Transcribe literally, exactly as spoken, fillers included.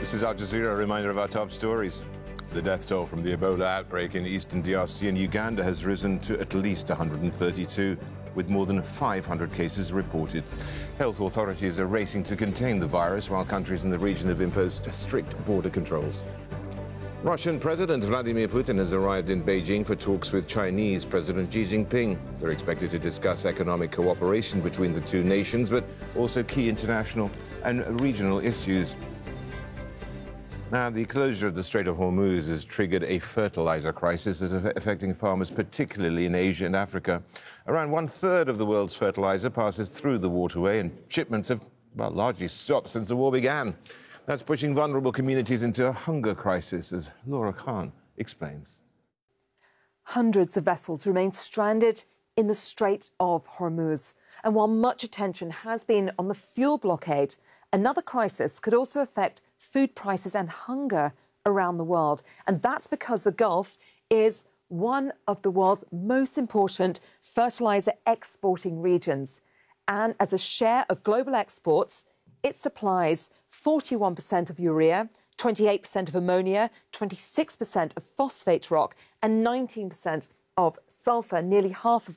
This is Al Jazeera, a reminder of our top stories. The death toll from the Ebola outbreak in eastern D R C and Uganda has risen to at least one hundred thirty-two, with more than five hundred cases reported. Health authorities are racing to contain the virus, while countries in the region have imposed strict border controls. Russian President Vladimir Putin has arrived in Beijing for talks with Chinese President Xi Jinping. They're expected to discuss economic cooperation between the two nations, but also key international and regional issues. Now, the closure of the Strait of Hormuz has triggered a fertilizer crisis that is affecting farmers, particularly in Asia and Africa. Around one-third of the world's fertilizer passes through the waterway, and shipments have, well, largely stopped since the war began. That's pushing vulnerable communities into a hunger crisis, as Laura Khan explains. Hundreds of vessels remain stranded in the Strait of Hormuz. And while much attention has been on the fuel blockade, another crisis could also affect food prices and hunger around the world. And that's because the Gulf is one of the world's most important fertilizer exporting regions. And as a share of global exports, it supplies forty-one percent of urea, twenty-eight percent of ammonia, twenty-six percent of phosphate rock, and nineteen percent of sulfur, nearly half of